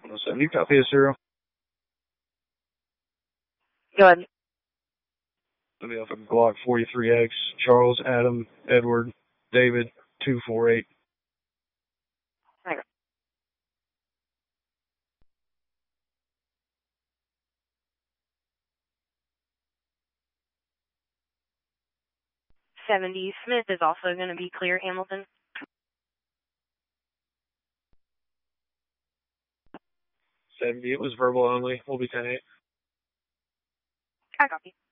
70, copy as 0. Go ahead. Let me off a Glock 43X, Charles, Adam, Edward, David, 248. Okay. $70 Smith is also going to be clear, Hamilton. $70, it was verbal only. We'll be 10-8. I copy.